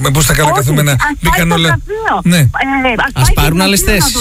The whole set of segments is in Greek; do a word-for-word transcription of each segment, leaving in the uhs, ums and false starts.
Πώς τα καλά καθούμενα μπήκαν όλα. Ναι. Ε, ας, ας πάρουν άλλες θέσεις.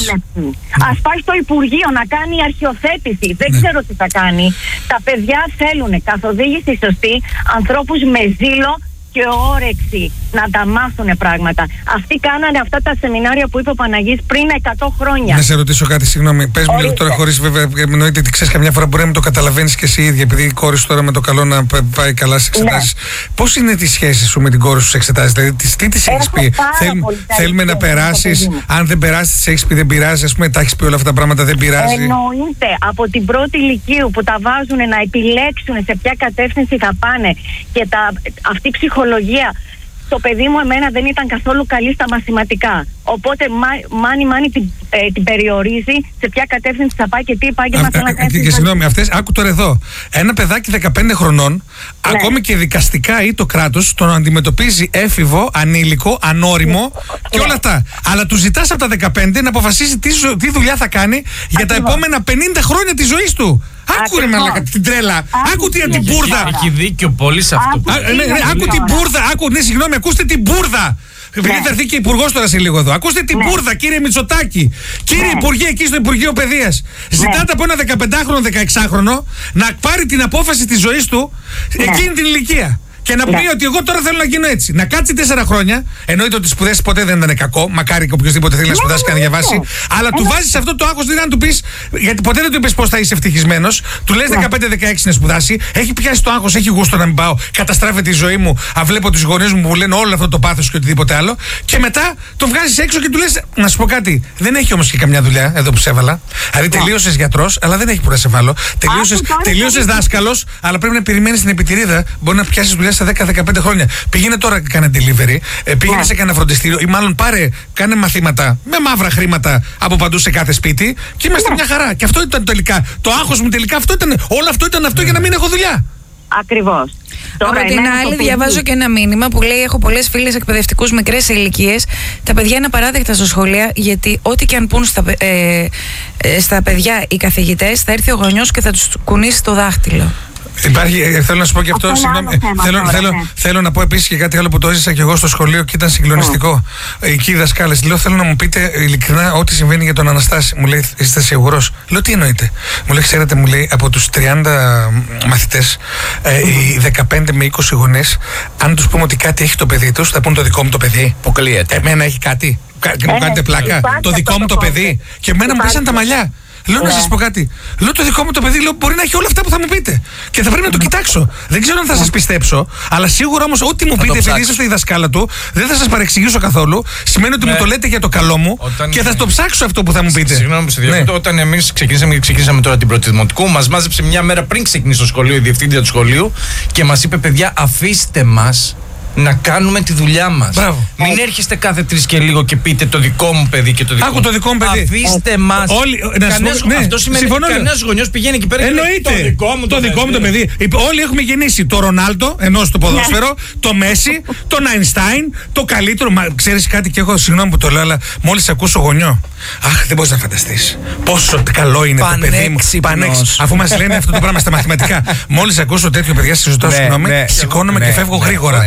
Ας πάει στο Υπουργείο να κάνει αρχιοθέτηση. Δεν ναι. ξέρω τι θα κάνει. Τα παιδιά θέλουν καθοδήγηση σωστή, ανθρώπους με ζήλο και όρεξη να τα μάθουν πράγματα. Αυτοί κάνανε αυτά τα σεμινάρια που είπε ο Παναγής πριν εκατό χρόνια. Να σε ρωτήσω κάτι, συγγνώμη. Πες μου λίγο τώρα, χωρίς βέβαια, εννοείται ότι ξέρεις καμιά φορά μπορεί να μην το καταλαβαίνεις και εσύ ίδια, επειδή η κόρη σου τώρα με το καλό να πάει καλά στις εξετάσεις. Ναι. Πώς είναι τη σχέση σου με την κόρη σου στις εξετάσεις, δηλαδή τι της έχεις πει? Θέλ, θέλουμε να περάσεις, αν δεν περάσεις, της έχεις πει δεν πειράζει, ας πούμε, τα έχεις πει όλα αυτά τα πράγματα, δεν πειράζει? Εννοείται. Από την πρώτη ηλικίου που τα βάζουν να επιλέξουν σε ποια κατεύθυνση θα πάνε και τα, αυτή η ψυχολογία. Το παιδί μου εμένα δεν ήταν καθόλου καλή στα μαθηματικά. Οπότε μάνι μάνι την, ε, την περιορίζει σε ποια κατεύθυνση θα πάει και τι επάγγελμα θέλει να κάνει. Και συγγνώμη, αυτές, άκου τώρα εδώ. Ένα παιδάκι δεκαπέντε χρονών, ναι. ακόμη και δικαστικά ή το κράτος, τον αντιμετωπίζει έφηβο, ανήλικο, ανώριμο και όλα αυτά. Αλλά του ζητάς από τα δεκαπέντε να αποφασίσει τι, τι δουλειά θα κάνει για τα επόμενα πενήντα χρόνια της ζωής του. Άκου ρε μαλάκα την τρέλα. Άκου την μπουρδα. Έχει δίκιο πολύ σε αυτό. Άκου την μπουρδα. Άκου, ναι, συγγνώμη, ακούστε την μπουρδα. Επειδή θα έρθει και υπουργός τώρα σε λίγο εδώ. Ακούστε την μπουρδα, κύριε Μητσοτάκη. Κύριε Υπουργέ, εκεί στο Υπουργείο Παιδείας. Ζητάτε από ένα δεκαπεντάχρονο, δεκαεξάχρονο να πάρει την απόφαση της ζωής του εκείνη την ηλικία. Και να πει ναι. ότι εγώ τώρα θέλω να γίνω έτσι. Να κάτσει τέσσερα χρόνια. Εννοείται ότι σπουδές ποτέ δεν ήταν κακό. Μακάρι και οποιοδήποτε θέλει να σπουδάσει και να διαβάσει. Αλλά του βάζει αυτό το άγχος, δηλαδή να του πει. Γιατί ποτέ δεν του είπε πώς θα είσαι ευτυχισμένος. Του λες δεκαπέντε δεκαέξι να σπουδάσει. Έχει πιάσει το άγχος, έχει γούστο να μην πάω. Καταστράφεται η ζωή μου. Αν βλέπω τους γονείς μου που λένε όλο αυτό το πάθος και οτιδήποτε άλλο. Και μετά τον βγάζεις έξω και του λες, να σου πω κάτι. Δεν έχει όμως και καμιά δουλειά εδώ που σε έβαλα. Δηλαδή τελείωσες γιατρός, αλλά δεν έχει που να σε βάλω. Τελείωσες δάσκαλος, αλλά πρέπει να περιμένεις την επιτηρίδα. Μπορεί να πιάσει δουλειά σε δέκα δεκαπέντε χρόνια. Πήγαινε τώρα και κάνε delivery, ε, πήγαινε yeah. σε κανένα φροντιστήριο ή μάλλον πάρε, κάνε μαθήματα με μαύρα χρήματα από παντού σε κάθε σπίτι και είμαστε yeah. μια χαρά. Και αυτό ήταν τελικά. Το άγχος μου τελικά αυτό ήταν. Όλο αυτό ήταν αυτό yeah. για να μην έχω δουλειά. Ακριβώς. Από την άλλη, διαβάζω και ένα μήνυμα που λέει: έχω πολλές φίλες εκπαιδευτικούς μικρές ηλικίες. Τα παιδιά είναι απαράδεκτα στα σχολεία, γιατί ό,τι και αν πούν στα, ε, ε, στα παιδιά οι καθηγητές, θα έρθει ο γονιός και θα τους κουνήσει το δάχτυλο. Υπάρχει, ε, θέλω να σου πω και αυτό, αυτό συγγνώμη, θέλω, τώρα, θέλω, ναι. θέλω να πω επίσης και κάτι άλλο που το έζησα και εγώ στο σχολείο και ήταν συγκλονιστικό. Mm. Εκεί οι δασκάλες, λέω, θέλω να μου πείτε ειλικρινά ό,τι συμβαίνει για τον Αναστάση. Μου λέει, είστε σίγουρος? Λέω, τι εννοείτε? Μου λέει, ξέρετε, μου λέει, από τους τριάντα μαθητές, ε, οι δεκαπέντε με είκοσι γονείς, αν τους πούμε ότι κάτι έχει το παιδί τους, θα πούν το δικό μου το παιδί. Αποκλείεται. Εμένα έχει κάτι. Και μου κάνετε πλάκα. Το δικό μου το παιδί. Και εμένα μου πέσαν τα μαλλιά. Λέω να σας πω κάτι. Λέω το δικό μου το παιδί, λέω, μπορεί να έχει όλα αυτά που θα μου πείτε. Και θα πρέπει να το κοιτάξω. Δεν ξέρω αν θα σας πιστέψω, αλλά σίγουρα όμως ό,τι μου πείτε, επειδή είσαστε η δασκάλα του, δεν θα σας παρεξηγήσω καθόλου. Σημαίνει ότι ναι. μου το λέτε για το καλό μου όταν... και θα το ψάξω αυτό που θα μου πείτε. Συγγνώμη που σε διακόπτω. Ναι. Όταν εμείς ξεκινήσαμε, ξεκινήσαμε τώρα την πρώτη δημοτικού, μας μάζεψε μια μέρα πριν ξεκινήσει το σχολείο η διευθύντρια του σχολείου και μας είπε, παιδιά, αφήστε μας να κάνουμε τη δουλειά μας. Μπράβο. Μην έρχεστε κάθε τρεις και λίγο και πείτε το δικό μου παιδί και το δικό μου. Άκου το δικό μου παιδί. Αφήστε μας. Όλοι, κανένας, ναι, αυτό σημαίνει ότι κανένας γονιός πηγαίνει εκεί πέρα. Εννοείται. Το δικό μου το, το, δικό μου το παιδί. Όλοι έχουμε γεννήσει το Ρονάλντο, ενώ στο ποδόσφαιρο, το Μέση, τον Αϊνστάιν, το καλύτερο. Μα ξέρεις κάτι, και εγώ συγγνώμη που το λέω, αλλά μόλις ακούσω γονιό. Αχ, δεν μπορείς να φανταστείς πόσο καλό είναι το παιδί μου. Πανέξυπνος. Αφού μας λένε αυτό το πράγμα στα μαθηματικά. Μόλις ακούσω τέτοιο, παιδιά, συζητώ, συγγνώμη, σηκώνομαι και φεύγω γρήγορα.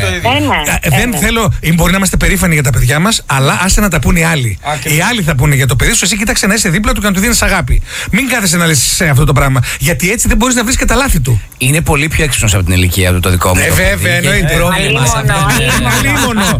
Ε, δεν θέλω, μπορεί να είμαστε περήφανοι για τα παιδιά μας, αλλά άσε να τα πούνε οι άλλοι. Okay. Οι άλλοι θα πούνε για το παιδί σου, εσύ κοίταξε να είσαι δίπλα του και να του δίνεις αγάπη. Μην κάθεσαι να λες σε αυτό το πράγμα. Γιατί έτσι δεν μπορείς να βρεις και τα λάθη του. Είναι πολύ πιο έξυπνος από την ηλικία του το δικό μου. Ε, βέβαια, εννοείται. Αλίμονο.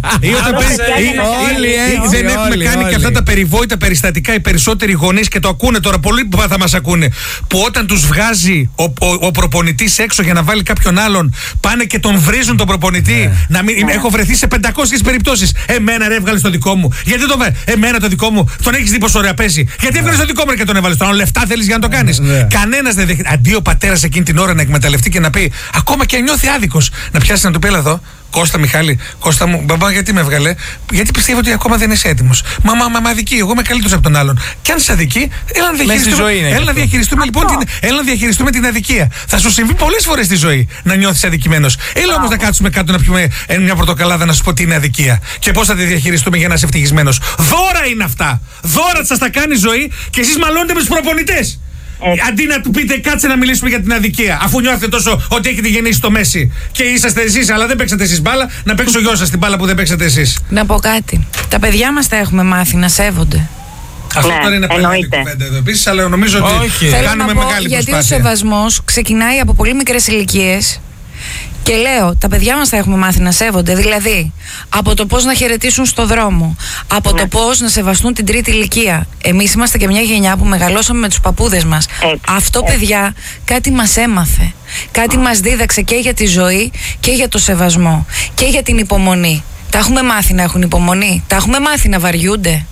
Δεν έχουμε κάνει και αυτά τα περιβόητα περιστατικά οι περισσότεροι γονείς και το ακούνε τώρα. Πολλοί που θα μας ακούνε. Που όταν τους βγάζει ο προπονητής έξω για να βάλει κάποιον άλλον, πάνε και τον βρίζουν τον προπονητή. Να μην, έχω βρεθεί σε πεντακόσιες περιπτώσεις. Εμένα ρε, έβγαλες το δικό μου. Γιατί το βάλε? Εμένα το δικό μου. Τον έχεις δει πόσο ωραία παίζει. Γιατί έβγαλες το δικό μου και τον έβαλες? Τον λεφτά θέλεις για να το κάνεις? Κανένας δεν δέχεται. Αντί ο πατέρας εκείνη την ώρα να εκμεταλλευτεί και να πει, ακόμα και αν νιώθει άδικος, να πιάσει να του πει, έλα εδώ. Κώστα, Μιχάλη, Κώστα μου, μπαμπά, γιατί με έβγαλε? Γιατί πιστεύω ότι ακόμα δεν είσαι έτοιμος. Μα, μα, μα, μα αδικεί, εγώ είμαι καλύτερος από τον άλλον. Και αν σε αδικεί, έλα να διαχειριστούμε, έλα να διαχειριστούμε, λοιπόν, την, έλα να διαχειριστούμε την αδικία. Θα σου συμβεί πολλές φορές στη ζωή να νιώθεις αδικημένος. Έλα όμως να κάτσουμε κάτω να πιούμε μια πορτοκαλάδα να σου πω τι είναι αδικία. Και πώς θα τη διαχειριστούμε για να είσαι ευτυχισμένος. Δώρα είναι αυτά. Δώρα σας τα κάνει η ζωή και εσείς μαλώνετε με τους προπονητές. Έτσι. Αντί να του πείτε κάτσε να μιλήσουμε για την αδικία, αφού νιώθετε τόσο ότι έχετε γεννήσει στο Μέση και είσαστε εσείς, αλλά δεν παίξατε εσείς μπάλα, να παίξει ο γιος σας την μπάλα που δεν παίξατε εσείς. Να πω κάτι. Τα παιδιά μας τα έχουμε μάθει να σέβονται. Αυτό Ναι, τώρα είναι παλιά κουβέντα εδώ επίσης, αλλά νομίζω ότι Όχι. Θέλω κάνουμε να πω, μεγάλη γιατί προσπάθεια. ο σεβασμός ξεκινάει από πολύ μικρές ηλικίες. Και λέω, τα παιδιά μας θα έχουμε μάθει να σέβονται. Δηλαδή, από το πώς να χαιρετήσουν στο δρόμο, από Ναι. το πώς να σεβαστούν την τρίτη ηλικία. Εμείς είμαστε και μια γενιά που μεγαλώσαμε με τους παππούδες μας. Έτσι, Αυτό, έτσι. παιδιά, κάτι μας έμαθε. Κάτι μας δίδαξε και για τη ζωή και για το σεβασμό και για την υπομονή. Τα έχουμε μάθει να έχουν υπομονή. Τα έχουμε μάθει να βαριούνται.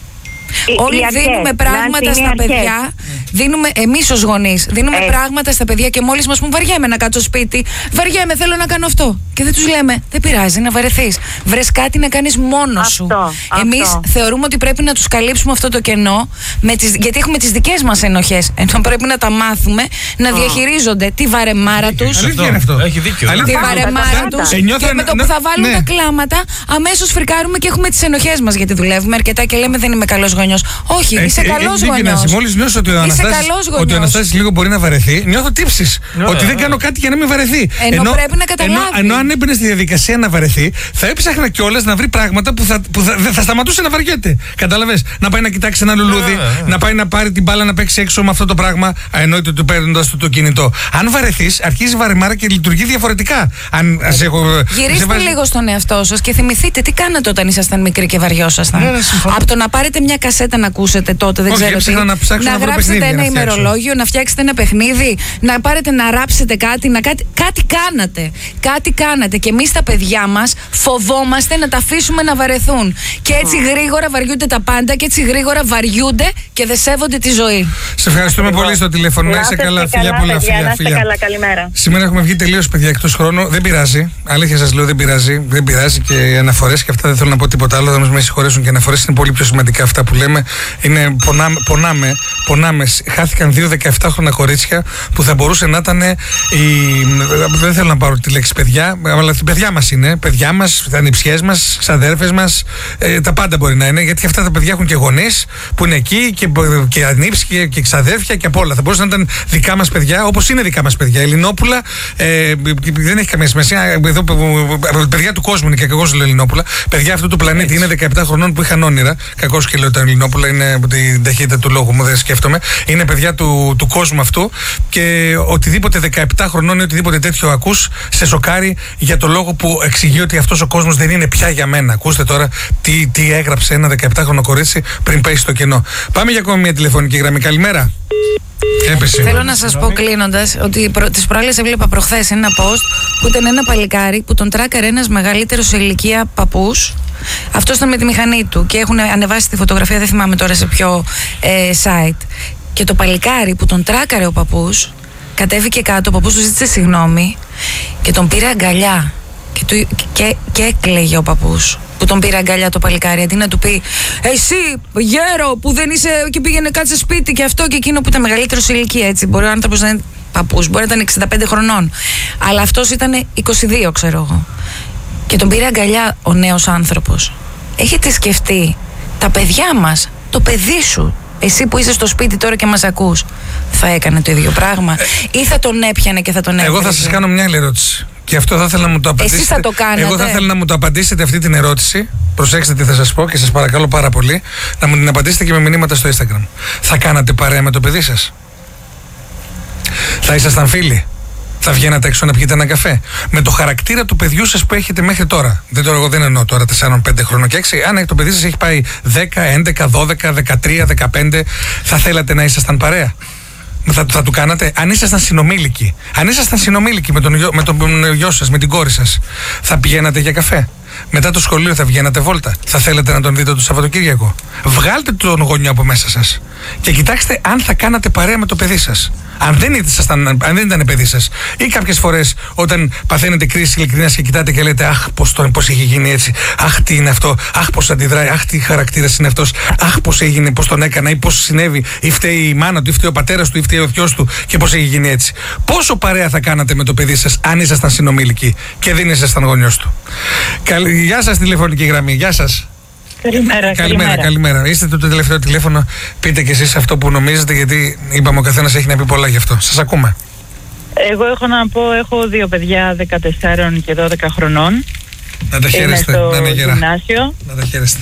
Οι- Όλοι οι αρχές, δίνουμε να πράγματα είναι οι στα αρχές. παιδιά. Δίνουμε, εμείς ως γονείς, δίνουμε Ε. πράγματα στα παιδιά και μόλις μας πούν βαριέμαι να κάτσω σπίτι, βαριέμαι, θέλω να κάνω αυτό. Και δεν τους λέμε, δεν πειράζει να βαρεθείς. Βρες κάτι να κάνεις μόνος σου. Αυτό, Εμείς αυτό. θεωρούμε ότι πρέπει να τους καλύψουμε αυτό το κενό, με τις, γιατί έχουμε τις δικές μας ενοχές. Ενώ πρέπει να τα μάθουμε να διαχειρίζονται τη βαρεμάρα τους. Αλήθεια είναι αυτό. Έχει δίκιο. Αλήθεια Τη είναι αυτό. βαρεμάρα Πάντα. τους Ε, νιώθω και με ένα- το που θα βάλουν ναι. τα κλάματα, αμέσως φρικάρουμε και έχουμε τις ενοχές μας. Γιατί δουλεύουμε αρκετά και λέμε δεν είμαι καλός γονιός. Όχι, Ε, είσαι ε, καλός ε, δίκιο, γονιός. μόλις νιώσω ότι ο Είσαι Αναστάσης, καλός ότι ο γονιός. Αναστάσης λίγο μπορεί να βαρεθεί, νιώθω τύψεις. Ναι, ότι δεν ναι. κάνω κάτι για να μην βαρεθεί. Ενώ πρέπει να καταλάβει. Ενώ, ενώ αν έμπαινε στη διαδικασία να βαρεθεί, θα έψαχνα κιόλας να βρει πράγματα που θα, που θα, δεν θα σταματούσε να βαριέται. Κατάλαβες? Να πάει να κοιτάξει ένα λουλούδι, Ναι, ναι. να πάει να πάρει την μπάλα να παίξει έξω με αυτό το πράγμα, εννοείται του παίρνοντας του το κινητό. Αν βαρεθείς, αρχίζει η βαρεμάρα και λειτουργεί διαφορετικά. Αν σε έχω, σε Γυρίστε βάζει- λίγο στον εαυτό σας και θυμηθείτε τι κάνατε όταν ήσασταν μικροί και βαριόσασταν. Ναι, ναι, συμφωνώ. Από το να πάρετε μια κασέτα να ακούσετε τότε, δεν Όχι, ξέρω τι. έψαχνα να ψάξω να βρω γράψετε παιχνίδια ένα να φτιάξω. ημερολόγιο, να φτιάξετε ένα παιχνίδι, να πάρετε να ράψετε κάτι, να κάτι, κάτι κάνατε. Κάτι κάνατε. Και εμείς τα παιδιά μας φοβόμαστε να τα αφήσουμε να βαρεθούν. Και έτσι γρήγορα βαριούνται τα πάντα και έτσι γρήγορα βαριούνται και δεν σέβονται τη ζωή. Σε ευχαριστούμε πολύ στο τηλέφωνο. Να Να είσαι είστε καλά, καλά, φιλιά πολλά, παιδιά, φιλιά. να είστε φιλιά. καλά, καλημέρα. Σήμερα έχουμε βγει τελείως παιδιά εκτός χρόνου. Δεν πειράζει. Αλήθεια σας λέω, δεν πειράζει. Δεν πειράζει και οι αναφορές και αυτά δεν θέλω να πω τίποτα άλλο. Θα μας με συγχωρέσουν και οι αναφορές είναι πολύ πιο σημαντικά αυτά που λέμε. Είναι, πονάμε, πονάμε, πονάμε. Χάθηκαν δύο δεκαεπτάχρονα κορίτσια που θα μπορούσε να ήταν. Η, δεν θέλω να πάρω τη λέξη παιδιά, αλλά τα παιδιά μας είναι. Παιδιά μας, τα νηψιές μας, ξαδέρφες μας. Ε, τα πάντα μπορεί να είναι. Γιατί αυτά τα παιδιά έχουν και γονείς που είναι εκεί και, και ανήψη και, και ξαδέρφια και απ' όλα. Θα μπορούσαν να ήταν δικά μας παιδιά, όπως είναι δικά μας παιδιά. Ελληνόπουλα ε, δεν έχει καμία σημασία. Εδώ, παιδιά του κόσμου είναι και κακώς λέω Ελληνόπουλα. Παιδιά αυτού του πλανήτη είναι δεκαεπτά χρονών που είχαν όνειρα. Κακώς και λέω τα Ελληνόπουλα, είναι από την ταχύτητα του λόγου μου, δεν σκέφτομαι. Είναι παιδιά του, του κόσμου αυτού και οτιδήποτε δεκαεπτά χρονών ή οτιδήποτε τέτοιο ακούς σε σοκάρει για το λόγο που εξηγεί ότι αυτός ο κόσμος δεν είναι πια για μένα. Ακούστε τώρα τι, τι έγραψε ένα δεκαεπτάχρονο κορίτσι πριν πέσει στο κενό. Πάμε για ακόμη μια τηλεφωνική γραμμή. Καλημέρα. Έπεσε. Θέλω να σας πω κλείνοντας ότι προ, τις προάλλες έβλεπα προχθές ένα post που ήταν ένα παλικάρι που τον τράκαρε ένας μεγαλύτερος σε ηλικία παππούς. Αυτό ήταν με τη μηχανή του και έχουν ανεβάσει τη φωτογραφία, δεν θυμάμαι τώρα σε ποιο ε, site. Και το παλικάρι που τον τράκαρε ο παππούς κατέβηκε κάτω, ο παππούς του ζήτησε συγγνώμη και τον πήρε αγκαλιά. Και, του, και, και έκλαιγε ο παππούς που τον πήρε αγκαλιά το παλικάρι, αντί να του πει εσύ γέρο που δεν είσαι και πήγαινε κάτσε σπίτι και αυτό και εκείνο που ήταν μεγαλύτερο σε ηλικία, έτσι. Μπορεί ο άνθρωπος να είναι παππούς, μπορεί να ήταν εξήντα πέντε χρονών, αλλά αυτός ήταν είκοσι δύο, ξέρω εγώ, και τον πήρε αγκαλιά ο νέος άνθρωπος. Έχετε σκεφτεί τα παιδιά μας, το παιδί σου, εσύ που είσαι στο σπίτι τώρα και μας ακούς, θα έκανε το ίδιο πράγμα ή θα τον έπιανε και θα τον έβγαινε? Εγώ θα σας κάνω μια άλλη ερώτηση. Και αυτό θα ήθελα να μου το απαντήσετε. Εσείς θα το κάνετε? Εγώ θα ήθελα να μου το απαντήσετε αυτή την ερώτηση. Προσέξτε τι θα σας πω και σας παρακαλώ πάρα πολύ να μου την απαντήσετε και με μηνύματα στο Instagram. Θα κάνατε παρέα με το παιδί σας? Θα ήσασταν φίλοι? Θα βγαίνατε έξω να πιείτε ένα καφέ? Με το χαρακτήρα του παιδιού σας που έχετε μέχρι τώρα. Δεν το εγώ δεν εννοώ τώρα τέσσερα πέντε χρόνια και έξι. Αν το παιδί σας έχει πάει δέκα, έντεκα, δώδεκα, δεκατρία, δεκαπέντε, θα θέλατε να ήσασταν παρέα? Θα, θα του κάνατε? Αν ήσασταν συνομήλικοι, αν ήσασταν συνομήλικοι με τον, γιο, με τον γιο σας, με την κόρη σας, θα πηγαίνατε για καφέ? Μετά το σχολείο θα βγαίνατε βόλτα? Θα θέλετε να τον δείτε το Σαββατοκύριακο? Βγάλτε τον γονιό από μέσα σας και κοιτάξτε αν θα κάνατε παρέα με το παιδί σας. Αν δεν, ήσασταν, αν δεν ήταν παιδί σας, ή κάποιες φορές όταν παθαίνετε κρίση ειλικρινίας και κοιτάτε και λέτε αχ, πώς, το, πώς έχει γίνει έτσι, αχ, τι είναι αυτό, αχ, πώς αντιδράει, αχ, τι χαρακτήρας είναι αυτός, αχ, πώς έγινε, πώς τον έκανα ή πώς συνέβη, ή φταίει η μάνα του, ή φταίει ο πατέρας του, ή φταίει ο γιος του και πώς έχει γίνει έτσι. Πόσο παρέα θα κάνατε με το παιδί σας αν ήσασταν συνομήλικοι και δεν ήσασταν γονιός του? Καλή, γεια σας τηλεφωνική γραμμή, γεια σας. Καλημέρα, καλημέρα, καλημέρα. Είστε το τελευταίο τηλέφωνο. Πείτε κι εσείς αυτό που νομίζετε, γιατί είπαμε ο καθένας έχει να πει πολλά γι' αυτό. Σας ακούμε. Εγώ έχω να πω, έχω δύο παιδιά δεκατέσσερα και δώδεκα χρονών. Να τα χαίρεστε. Είναι στο να είναι γερά. γυμνάσιο. Να τα χαίρεστε.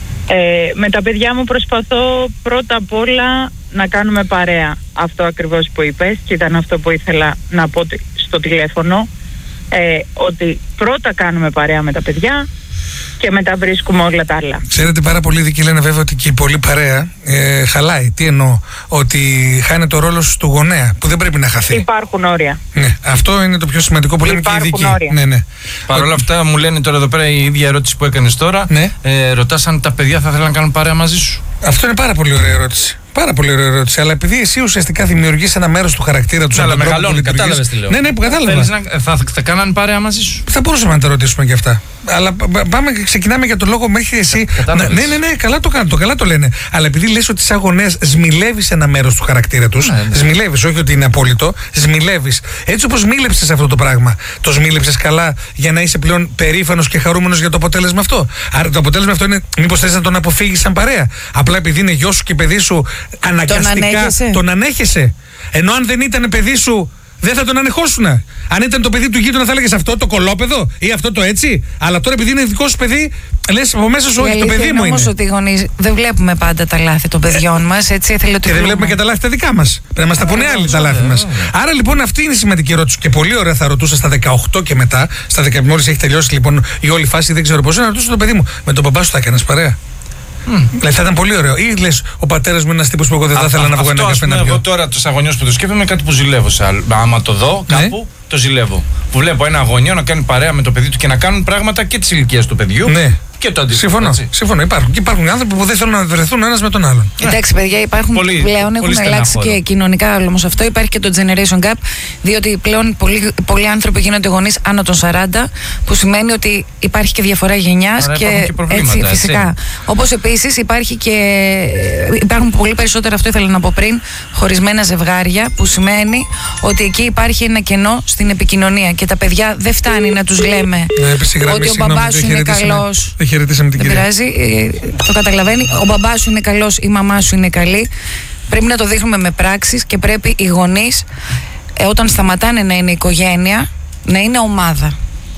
Ε, με τα παιδιά μου προσπαθώ πρώτα απ' όλα να κάνουμε παρέα. Αυτό ακριβώς που είπες, και ήταν αυτό που ήθελα να πω στο τηλέφωνο. Ε, ότι πρώτα κάνουμε παρέα με τα παιδιά και μετά βρίσκουμε όλα τα άλλα. Ξέρετε, πάρα πολλοί δικοί λένε βέβαια ότι και η πολλή παρέα ε, χαλάει. Τι εννοώ? Ότι χάνει το ρόλο του γονέα, που δεν πρέπει να χαθεί. Υπάρχουν όρια. Ναι, αυτό είναι το πιο σημαντικό που λένε και οι ειδικοί. Ναι, ναι. Παρ' όλα αυτά, μου λένε τώρα εδώ πέρα η ίδια ερώτηση που έκανες τώρα. Ναι. Ε, ρωτάς αν τα παιδιά θα θέλουν να κάνουν παρέα μαζί σου. Αυτό είναι πάρα πολύ ωραία ερώτηση. Πάρα πολύ ωραία ερώτηση. Αλλά επειδή εσύ ουσιαστικά δημιουργείς ένα μέρος του χαρακτήρα του, ναι, αλλά μεγαλώνει, κατάλαβες τι λέω. Ναι, ναι, που κατάλαβα. Να, θα, θα κάνανε παρέα μαζί σου. Θα μπορούσαμε να τα ρωτήσουμε και αυτά. Αλλά πάμε και ξεκινάμε για τον λόγο μέχρι εσύ. Να, ναι, ναι, ναι, καλά το κάνουν, το καλά το λένε. Αλλά επειδή λες ότι σαν γονέας ζμιλεύεις ένα μέρος του χαρακτήρα τους, ναι, ναι. ζμιλεύεις, όχι ότι είναι απόλυτο, ζμιλεύεις. Έτσι όπως μίλεψες αυτό το πράγμα, το ζμίλεψες καλά για να είσαι πλέον περήφανος και χαρούμενος για το αποτέλεσμα αυτό. Άρα το αποτέλεσμα αυτό είναι, μήπως θες να τον αποφύγεις σαν παρέα? Απλά επειδή είναι γιος σου και παιδί σου, αναγκαστικά τον ανέχεσαι. τον ανέχεσαι. Ενώ αν δεν ήταν παιδί σου, δεν θα τον ανεχόσουνα. Αν ήταν το παιδί του γείτονα, θα έλεγες αυτό το κολόπεδο ή αυτό το έτσι. Αλλά τώρα επειδή είναι δικό σου παιδί, λες από μέσα σου, όχι, το παιδί μου είναι. Όμως ότι οι γονείς δεν βλέπουμε πάντα τα λάθη των παιδιών μας. Έτσι, ήθελε και δεν βλέπουμε και τα λάθη τα δικά μας. Πρέπει να μας τα πούνε άλλοι τα λάθη μας. Άρα λοιπόν αυτή είναι η σημαντική ερώτηση. Και πολύ ωραία θα ρωτούσα στα δεκαοκτώ και μετά. Στα δεκαεπτά, μόλις έχει τελειώσει λοιπόν η όλη φάση, δεν ξέρω πώς, να ρωτούσα το παιδί μου. Με τον μπαμπά σου θα έκανες παρέα? Mm. Δηλαδή θα ήταν πολύ ωραίο. Ή λες, ο πατέρας μου είναι ένας τύπος που εγώ δεν θα ήθελα να βγω ένα καφέ να πιω. Εγώ τώρα το αγωνιός που το σκέφτομαι είναι κάτι που ζηλεύω. Άμα το δω κάπου, ναι, το ζηλεύω. Που βλέπω ένα αγωνιό να κάνει παρέα με το παιδί του και να κάνουν πράγματα και της ηλικίας του παιδιού. Ναι. Και το αντίστοιχο. Συμφωνώ. Συμφωνώ. Υπάρχουν. Και υπάρχουν άνθρωποι που δεν θέλουν να βρεθούν ένας με τον άλλον. Εντάξει, παιδιά, υπάρχουν πολύ, πλέον πολύ έχουν αλλάξει χώρο. Και κοινωνικά όμως αυτό. Υπάρχει και το generation gap, διότι πλέον πολλοί, πολλοί άνθρωποι γίνονται γονείς άνω των σαράντα, που σημαίνει ότι υπάρχει και διαφορά γενιάς. Άρα και, και έτσι, φυσικά. Όπως επίσης υπάρχει και, υπάρχουν πολύ περισσότερα, αυτό ήθελα να πω πριν, χωρισμένα ζευγάρια, που σημαίνει ότι εκεί υπάρχει ένα κενό στην επικοινωνία και τα παιδιά δεν φτάνει να τους λέμε ναι, ότι ο μπαμπάς σου είναι καλός. Χαιρετήσαμε την δεν κυρία. πειράζει, το καταλαβαίνει. Ο μπαμπάς σου είναι καλός, η μαμά σου είναι καλή. Πρέπει να το δείχνουμε με πράξεις και πρέπει οι γονείς, ε, όταν σταματάνε να είναι οικογένεια, να είναι ομάδα.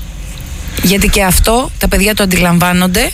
Γιατί και αυτό τα παιδιά το αντιλαμβάνονται.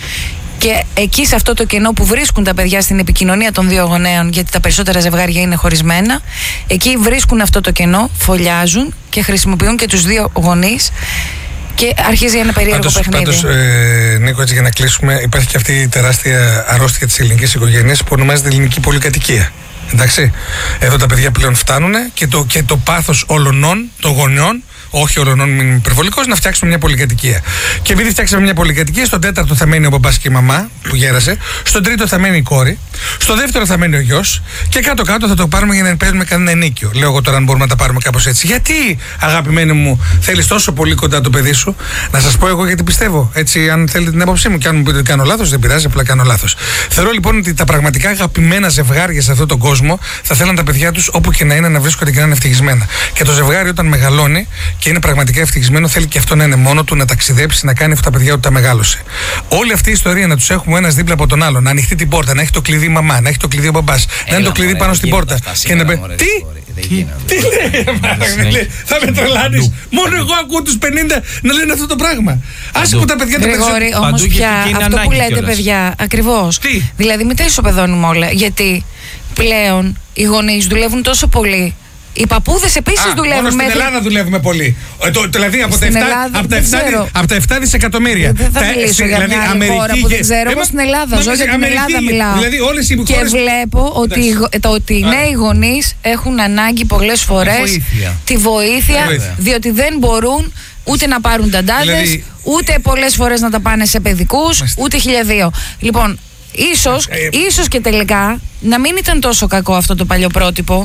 Και εκεί σε αυτό το κενό που βρίσκουν τα παιδιά στην επικοινωνία των δύο γονέων, γιατί τα περισσότερα ζευγάρια είναι χωρισμένα, εκεί βρίσκουν αυτό το κενό, φωλιάζουν και χρησιμοποιούν και τους δύο γονείς. Και αρχίζει ένα περίεργο πάντως, παιχνίδι. Πάντως, ε, Νίκο, έτσι για να κλείσουμε, υπάρχει και αυτή η τεράστια αρρώστια της ελληνικής οικογένειας που ονομάζεται ελληνική πολυκατοικία. Εντάξει. Εδώ τα παιδιά πλέον φτάνουν και το, και το πάθος όλων των γονιών, όχι όλων, μην είμαι υπερβολικός, να φτιάξουμε μια πολυκατοικία. Και επειδή φτιάξαμε μια πολυκατοικία, στον τέταρτο θα μένει ο μπαμπάς και η μαμά που γέρασε, στον τρίτο θα μένει η κόρη, στο δεύτερο θα μένει ο γιος και κάτω-κάτω θα το πάρουμε για να παίζουμε κανένα ενίκιο. Λέω εγώ τώρα αν μπορούμε να τα πάρουμε κάπως έτσι. Γιατί, αγαπημένοι μου, θέλεις τόσο πολύ κοντά το παιδί σου? Να σας πω εγώ γιατί πιστεύω. Έτσι, αν θέλετε την άποψή μου, και αν μου πείτε ότι κάνω λάθος, δεν πειράζει, απλά κάνω λάθος. Θεωρώ λοιπόν ότι τα πραγματικά αγαπημένα ζευγάρια σε αυτόν τον κόσμο θα θέλουν τα παιδιά τους όπου και να είναι να βρίσκονται και να είναι ευτυχισμένα. Και το ζευγάρι όταν μεγαλώνει και είναι πραγματικά ευτυχισμένο, θέλει και αυτό να είναι μόνο του, να ταξιδέψει, να κάνει αυτά τα παιδιά ότι τα μεγάλωσε. Όλη αυτή η ιστορία να τους έχουμε ένας δίπλα από τον άλλον, να ανοιχτεί την πόρτα, να έχει το κλειδί η μαμά, να έχει το κλειδί ο μπαμπάς, να είναι το κλειδί πάνω στην πόρτα. Και να πει. Τι! Τι λέει, θα με τρελάνεις. Μόνο εγώ ακούω τους πενήντα να λένε αυτό το πράγμα. Άσε που τα παιδιά τα περισσότερα. Γρηγόρη, όμως πια αυτό που λέτε, παιδιά, ακριβώς. Δηλαδή μην τα ισοπεδώνουμε όλα. Γιατί πλέον οι γονείς δουλεύουν τόσο πολύ. Οι παππούδες επίσης δουλεύουν. Μόνο στην Ελλάδα δουλεύουμε πολύ. Ε, το, δηλαδή από τα, επτά, από, τα επτά, από τα επτά δισεκατομμύρια. Δεν θα μιλήσω για δηλαδή, μια άλλη χώρα που δεν ξέρω. Εγώ στην Ελλάδα ζω, για την Ελλάδα μιλάω. Δηλαδή, όλες οι και χώρες... βλέπω ότι, το, ότι οι νέοι γονείς έχουν ανάγκη πολλές φορές βοήθεια. τη βοήθεια, βοήθεια, διότι δεν μπορούν ούτε να πάρουν ταντάδες, δηλαδή... ούτε πολλές φορές να τα πάνε σε παιδικούς, ούτε χιλιαδδύο. Λοιπόν, ίσως, ίσως και τελικά να μην ήταν τόσο κακό αυτό το παλιό πρότυπο.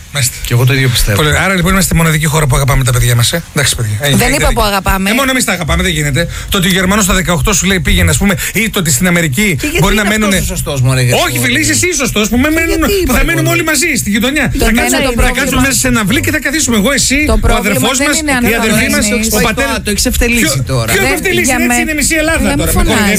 Μάλιστα. Και εγώ το ίδιο πιστεύω. Πολύ. Άρα λοιπόν είμαστε η μοναδική χώρα που αγαπάμε τα παιδιά μας. Ε. Εντάξει, παιδιά. Δεν είπα που αγαπάμε. Ε, μόνο εμείς τα αγαπάμε, δεν γίνεται. Το ότι ο Γερμανός στα δεκαοκτώ σου λέει πήγαινε, ας πούμε, ή το ότι στην Αμερική μπορεί να μένουν. Όχι, φίλε, είσαι εσύ σωστός που, που θα μένουμε όλοι μαζί στη γειτονιά. Θα κάτσουμε μέσα σε ένα βλή και θα καθίσουμε εγώ, εσύ, ο αδερφός μας, η αδερφή μας, ο πατέρας. Το έχεις ευτελίσει τώρα. Ποιο ευτελίσει, έτσι είναι μισή Ελλάδα τώρα.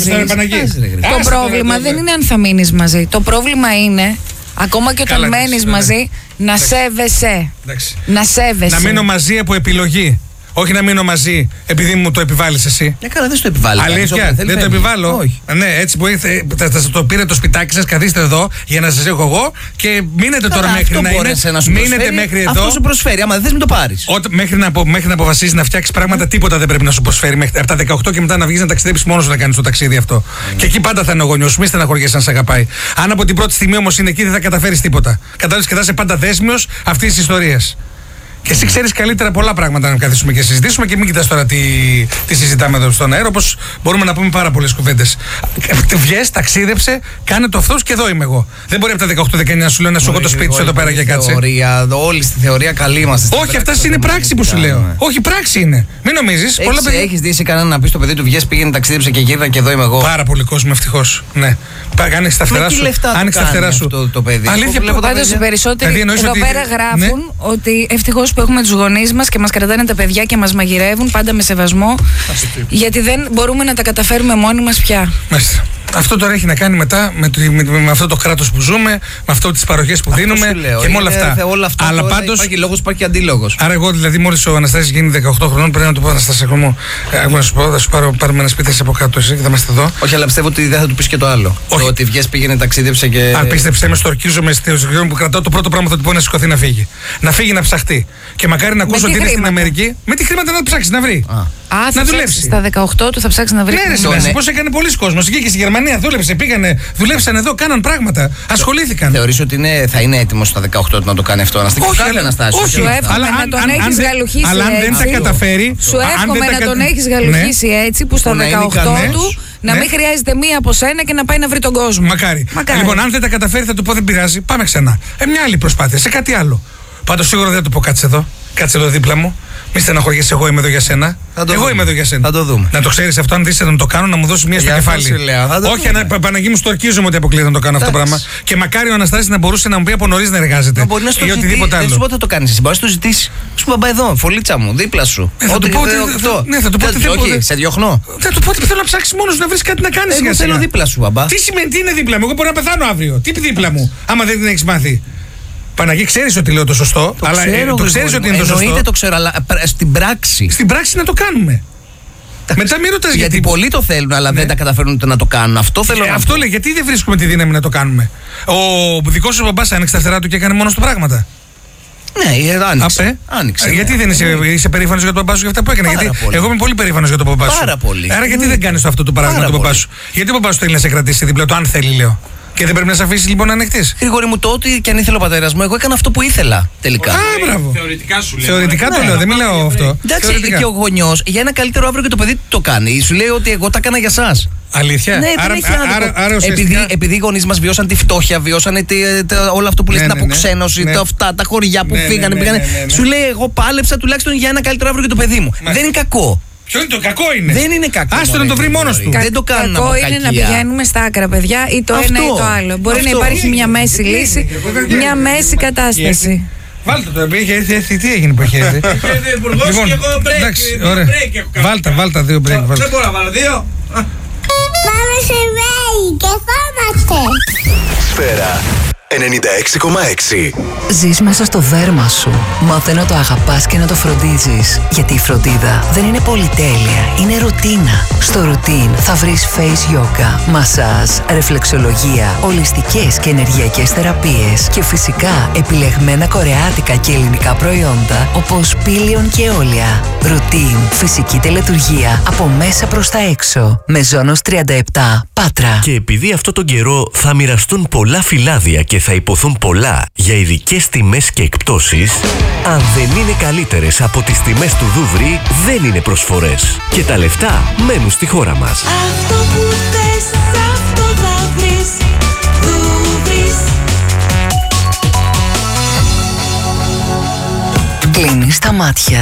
Το πρόβλημα δεν είναι αν θα μείνεις μαζί. Το πρόβλημα είναι. Ακόμα και όταν μένεις μαζί, να σέβεσαι. Να σέβεσαι. Να μείνω μαζί από επιλογή. Όχι να μείνω μαζί επειδή μου το επιβάλλεις εσύ. Ναι, καλά, δεν σου το επιβάλλω. Αλήθεια, δεν το επιβάλλω. Όχι. Ναι, έτσι που θα το πήρε το σπιτάκι σας, καθίστε εδώ για να σας έχω εγώ και μείνετε τώρα καλά, μέχρι να είναι. Να σου μείνετε προσφέρει, μέχρι εδώ. Αυτό σου προσφέρει, άμα δεν θες μην το πάρεις. Μέχρι να, μέχρι να αποφασίσεις να φτιάξεις πράγματα, τίποτα δεν πρέπει να σου προσφέρει. Μέχρι, από τα δεκαοκτώ και μετά να βγεις να ταξιδέψεις μόνος σου να κάνεις το ταξίδι αυτό. Mm. Και εκεί πάντα θα είναι ο γονιός σου, μη στεναχωριέσαι αν σε αγαπάει. Αν από την πρώτη στιγμή όμως είναι εκεί, δεν θα καταφέρεις τίποτα. Κατάλαβες και θα είσαι πάντα δέσμιος αυτής της ιστορίας. Και εσύ ξέρεις καλύτερα πολλά πράγματα να καθίσουμε και συζητήσουμε και μην κοιτάς τώρα τι, τι συζητάμε εδώ στον αέρα, όπως μπορούμε να πούμε πάρα πολλές κουβέντες. Βγες, ταξίδεψε, κάνε το αυτός και εδώ είμαι εγώ. Δεν μπορεί από τα δεκαοκτώ δεκαεννιά να σου λέω να σου έχω το σπίτι σου εδώ πέρα και κάτσε. Όλοι στη θεωρία καλοί είμαστε. Όχι, αυτά είναι πράξη που σου λέω. Όχι, πράξη είναι. Μην νομίζεις. Έχεις δει σε κανέναν να πει στο παιδί του βγες, πήγαινε, ταξίδεψε και γύρνα και εδώ είμαι εγώ. Πάρα πολύ κόσμο, ευτυχώς. Ναι. Άνοιξε τα φτερά σου. Άνοιξε τα φτερά σου. Αλήθεια, πάντως οι περισσότεροι εδώ πέρα γράφουν ότι ευτυχώς που έχουμε τους γονείς μας και μας κρατάνε τα παιδιά και μας μαγειρεύουν πάντα με σεβασμό, γιατί δεν μπορούμε να τα καταφέρουμε μόνοι μας πια. Μάλιστα. Αυτό τώρα έχει να κάνει μετά με, το, με, με αυτό το κράτος που ζούμε, με αυτό τις παροχές που αυτό δίνουμε λέω, και με όλα αυτά. όλα αυτά αλλά πάντως, υπάρχει λόγος, υπάρχει αντίλογος. Άρα, εγώ δηλαδή, μόλις ο Αναστάσης γίνει δεκαοκτώ χρονών, πρέπει να του πω: Αναστάση, εγώ μου. Εγώ να σου πω, θα σου πάρω, πάρουμε ένα σπίτι από κάτω εσύ και θα είμαστε εδώ. Όχι, αλλά πιστεύω ότι δεν θα του πεις και το άλλο. Όχι. Το ότι βγες, πήγαινε, ταξίδεψε και. Αν πίστεψε, με στορκίζομαι στη στιγμή που κρατάω, το πρώτο πράγμα θα του πω να σηκωθεί να φύγει. Να φύγει να ψαχτεί. Και μακάρι να ακούσω ότι είναι στην Αμερική, με τη χρήματα να ψάξει να βρει. Α, να δουλέψει. Στα δεκαοκτώ του θα ψάξει να βρει. Ναι, πώς έκανε πολλοί κόσμος. Εκεί και στη Γερμανία δούλεψε, πήγανε, δουλέψαν εδώ, κάναν πράγματα, ασχολήθηκαν. Θεωρείς ότι είναι, θα είναι έτοιμος στα δεκαοκτώ του να το κάνει αυτό, να στείλει κάτι Αναστάση? Όχι, αλλά να τον έχεις γαλουχίσει. Αλλά αν δεν τα καταφέρει. Σου εύχομαι να τον έχεις γαλουχίσει έτσι που στα δεκαοκτώ του να μην χρειάζεται μία από σένα και να πάει να βρει τον κόσμο. Μακάρι. Λοιπόν, αν δεν τα καταφέρει, θα του πω: δεν πειράζει, πάμε ξανά. Ε, μια άλλη προσπάθεια, σε κάτι άλλο. Πάντως σίγουρα δεν θα του πω: κάτσε εδώ, κάτσε εδώ δίπλα μου. Μη στεναχωριέσαι, εγώ είμαι εδώ για σένα. Εγώ δούμε. είμαι εδώ για σένα. Θα το δούμε. Να το ξέρεις αυτό, αν δεις να το κάνω, να μου δώσει μία στο κεφάλι. Όχι, ανα, Παναγί μου, στορκίζομαι ότι αποκλείεται να το κάνω αυτό το πράγμα. Και μακάρι ο Αναστάσης να μπορούσε να μου πει από νωρίς να εργάζεται. Μπορεί να στο ή οτιδήποτε άλλο. Δεν σου πω θα το κάνεις εσύ. Μπορεί να το ζητήσεις. Σου πω: μπαμπά εδώ, φωλίτσα μου, δίπλα σου. Ε, θα του πω ότι. Ναι, θα του πω ότι. Όχι, σε διώχνω. Θα του πω ότι θέλω να ψάξεις μόνος να βρεις κάτι να κάνεις. Εγώ θέλω δίπλα σου, μπαμπά. Τι σημαίνει, τι είναι δίπλα μου? Εγώ μπορώ να πεθάνω αύριο. Τι δίπλα μου, άμα δεν την έχεις μάθει. Παναγί, ξέρεις ότι λέω το σωστό, το αλλά ξέρω, το ξέρεις ότι είναι το σωστό. Εννοείται το ξέρω, αλλά στην πράξη. Στην πράξη να το κάνουμε. Μετά μην ρωτάς γιατί. Γιατί πολλοί το θέλουν, αλλά ναι. δεν τα καταφέρουν να το κάνουν. Αυτό θέλω ε, να Αυτό λέει, γιατί δεν βρίσκουμε τη δύναμη να το κάνουμε. Ο δικός σου μπαμπάς άνοιξε τα φτερά του και έκανε μόνος του πράγματα. Ναι, άνοιξε. Απέ. άνοιξε ναι. Γιατί δεν είσαι, είσαι περήφανος για τον μπαμπά σου για αυτά που έκανε? Πάρα Γιατί πολύ. εγώ είμαι πολύ περήφανος για τον μπαμπά σου. Πάρα πολύ. Άρα γιατί δεν κάνεις αυτό το παράδειγμα του μπαμπά σου? Γιατί ο μπαμπά σου θέλει να σε κρατήσει δίπλα του, αν θέλει, λέω. Και δεν πρέπει να σε αφήσει λοιπόν να ανοιχτείς. Γρηγόρη μου, το ότι και αν ήθελε ο πατέρας μου, εγώ έκανα αυτό που ήθελα τελικά. Α, μπράβο. Θεωρητικά σου λέω. Θεωρητικά το λέω, δεν μιλάω αυτό. Εντάξει, και ο γονιός για ένα καλύτερο αύριο και το παιδί το κάνει. Σου λέει ότι εγώ τα έκανα για εσάς. Αλήθεια. Ναι, άρα, δεν έχει άρα, άρα, άρα επειδή, επειδή οι γονείς μας βιώσαν τη φτώχεια, βιώσαν τη, τη, όλο αυτό που λες, ναι, την ναι, αποξένωση, ναι. τα, αυτά, τα χωριά που ναι, φύγανε, ναι, πήγανε. ναι, ναι, ναι. Σου λέει, εγώ πάλεψα τουλάχιστον για ένα καλύτερο αύριο και το παιδί μου. Ναι. Δεν είναι κακό. Ποιο είναι το κακό είναι? Δεν είναι κακό. Άστο να το βρει μόνος του. Δεν το κάνουν κακό είναι να πηγαίνουμε στα άκρα, παιδιά, ή το αυτό, ένα ή το άλλο. Μπορεί αυτό. να υπάρχει μια μέση λύση, μια μέση κατάσταση. Βάλτε το, είχε έρθει, τι έγινε που είχε έρθει? Λοιπόν, και εγώ break, εντάξει, δύο ωραία. break έχω κάνει. Βάλτε, βάλτε δύο break. Δεν μπορώ να βάλω δύο. Πάμε σε βέη και φάμαστε. Σφαίρα ενενήντα έξι κόμμα έξι. Ζεις μέσα στο δέρμα σου. Μάθε να το αγαπάς και να το φροντίζεις. Γιατί η φροντίδα δεν είναι πολυτέλεια, είναι ρουτίνα. Στο ρουτίν θα βρεις face yoga, μασάζ, ρεφλεξολογία, ολιστικές και ενεργειακές θεραπείες και φυσικά επιλεγμένα κορεάτικα και ελληνικά προϊόντα όπως πήλιον και όλια. Ρουτίν, φυσική τελετουργία από μέσα προς τα έξω. Με Ζώνος τριάντα επτά, Πάτρα. Και επειδή αυτό τον καιρό θα μοιραστούν πολλά φυλάδια και θα υποθούν πολλά για ειδικές τιμές και εκπτώσεις, αν δεν είναι καλύτερες από τις τιμές του Δούβρι, δεν είναι προσφορές. Και τα λεφτά μένουν στη χώρα μας. Αυτό που θες, αυτό θα βρεις. Δούβρις. στα μάτια